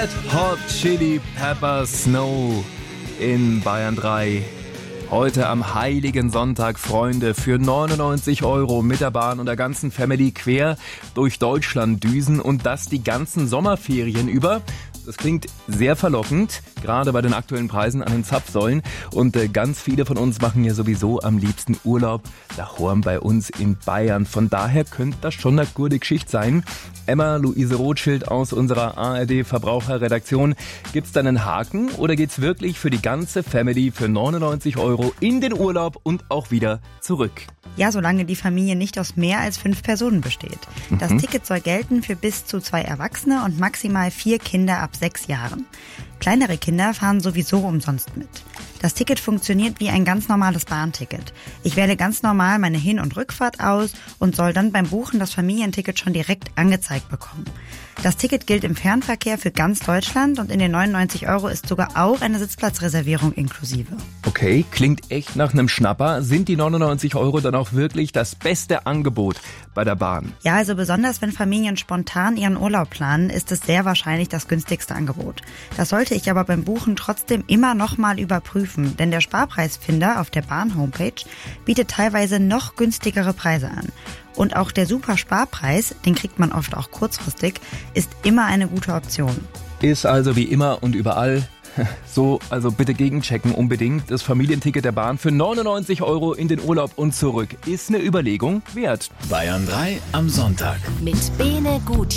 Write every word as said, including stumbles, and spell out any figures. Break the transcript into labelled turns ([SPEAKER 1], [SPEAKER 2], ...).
[SPEAKER 1] Red Hot Chili Peppers Snow in Bayern drei. Heute am Heiligen Sonntag, Freunde, für neunundneunzig Euro mit der Bahn und der ganzen Family quer durch Deutschland düsen und das die ganzen Sommerferien über. Das klingt sehr verlockend, gerade bei den aktuellen Preisen an den Zapfsäulen. Und äh, ganz viele von uns machen ja sowieso am liebsten Urlaub daheim bei uns in Bayern. Von daher könnte das schon eine gute Geschichte sein. Emma Luise Rothschild aus unserer A R D-Verbraucherredaktion. Gibt's da einen Haken oder geht's wirklich für die ganze Family für neunundneunzig Euro in den Urlaub und auch wieder zurück?
[SPEAKER 2] Ja, solange die Familie nicht aus mehr als fünf Personen besteht. Das
[SPEAKER 1] Mhm.
[SPEAKER 2] Ticket soll gelten für bis zu zwei Erwachsene und maximal vier Kinder ab sechs Jahren. Kleinere Kinder fahren sowieso umsonst mit. Das Ticket funktioniert wie ein ganz normales Bahnticket. Ich wähle ganz normal meine Hin- und Rückfahrt aus und soll dann beim Buchen das Familienticket schon direkt angezeigt bekommen. Das Ticket gilt im Fernverkehr für ganz Deutschland und in den neunundneunzig Euro ist sogar auch eine Sitzplatzreservierung inklusive.
[SPEAKER 1] Okay, klingt echt nach einem Schnapper. Sind die neunundneunzig Euro dann auch wirklich das beste Angebot bei der Bahn?
[SPEAKER 2] Ja, also besonders wenn Familien spontan ihren Urlaub planen, ist es sehr wahrscheinlich das günstigste Angebot. Das sollte ich aber beim Buchen trotzdem immer noch mal überprüfen, denn der Sparpreisfinder auf der Bahn-Homepage bietet teilweise noch günstigere Preise an. Und auch der Super-Sparpreis, den kriegt man oft auch kurzfristig, ist immer eine gute Option.
[SPEAKER 1] Ist also wie immer und überall so, also bitte gegenchecken unbedingt. Das Familienticket der Bahn für neunundneunzig Euro in den Urlaub und zurück ist eine Überlegung wert.
[SPEAKER 3] Bayern drei am Sonntag.
[SPEAKER 4] Mit Bene Gut.